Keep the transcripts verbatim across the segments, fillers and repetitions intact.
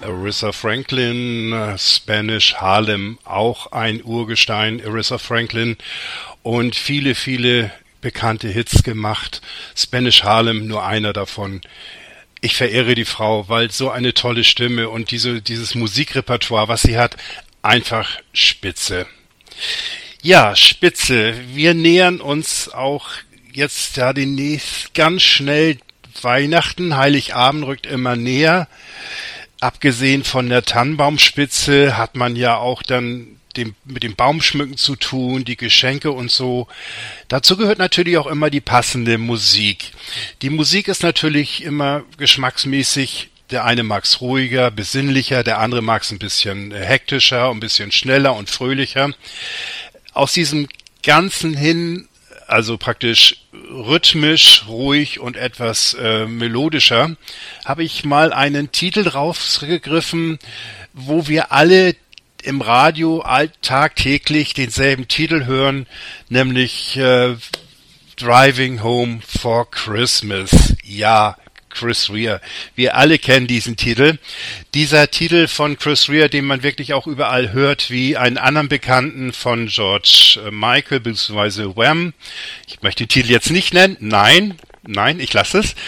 Aretha Franklin, äh, Spanish Harlem, auch ein Urgestein, Aretha Franklin, und viele, viele bekannte Hits gemacht. Spanish Harlem, nur einer davon. Ich verehre die Frau, weil so eine tolle Stimme und diese, dieses Musikrepertoire, was sie hat, einfach spitze. Ja, spitze. Wir nähern uns auch jetzt ja demnächst ganz schnell Weihnachten. Heiligabend rückt immer näher. Abgesehen von der Tannenbaumspitze hat man ja auch dann dem, mit dem Baumschmücken zu tun, die Geschenke und so. Dazu gehört natürlich auch immer die passende Musik. Die Musik ist natürlich immer geschmacksmäßig. Der eine mag's ruhiger, besinnlicher, der andere mag's ein bisschen hektischer, ein bisschen schneller und fröhlicher. Aus diesem Ganzen hin, also praktisch rhythmisch, ruhig und etwas äh, melodischer, habe ich mal einen Titel rausgegriffen, wo wir alle im Radio tagtäglich denselben Titel hören, nämlich äh, Driving Home for Christmas. Ja, Chris Rea. Wir alle kennen diesen Titel. Dieser Titel von Chris Rea, den man wirklich auch überall hört, wie einen anderen Bekannten von George Michael bzw. Wham. Ich möchte den Titel jetzt nicht nennen. Nein, nein, ich lasse es.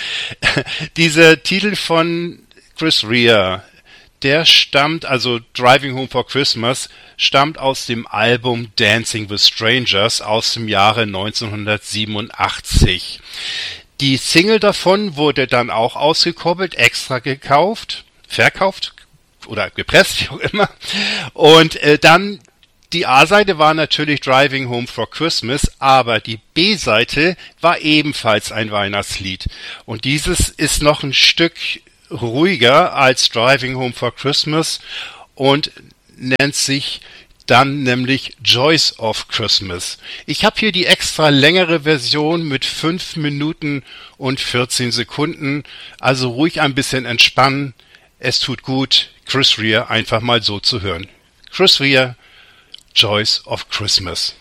Dieser Titel von Chris Rea, der stammt, also Driving Home for Christmas, stammt aus dem Album Dancing with Strangers aus dem Jahre neunzehnhundertsiebenundachtzig. Die Single davon wurde dann auch ausgekoppelt, extra gekauft, verkauft oder gepresst, wie auch immer. Und äh, dann die A-Seite war natürlich Driving Home for Christmas, aber die B-Seite war ebenfalls ein Weihnachtslied. Und dieses ist noch ein Stück ruhiger als Driving Home for Christmas und nennt sich dann nämlich Joys of Christmas. Ich habe hier die extra längere Version mit fünf Minuten und vierzehn Sekunden, also ruhig ein bisschen entspannen. Es tut gut, Chris Rea einfach mal so zu hören. Chris Rea, Joys of Christmas.